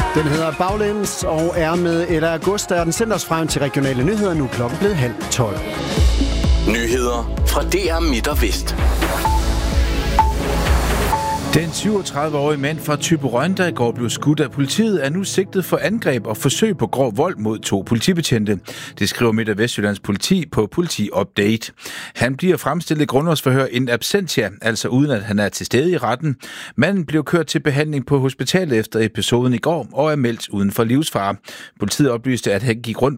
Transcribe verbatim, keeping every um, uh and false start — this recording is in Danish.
Den hedder Baglæns og er med Ella August, der den sender os frem til regionale nyheder. Nu er klokken blevet halv tolv. Nyheder fra D R Midt og Vest. Den syvogtredive-årige mand fra Thyborøn, der i går blev skudt af politiet, er nu sigtet for angreb og forsøg på grov vold mod to politibetjente. Det skriver Midt- og Vestjyllands politi på Politi Update. Han bliver fremstillet i grundlovsforhør in absentia, altså uden at han er til stede i retten. Manden blev kørt til behandling på hospitalet efter episoden i går og er meldt uden for livsfare. Politiet oplyste, at han gik rundt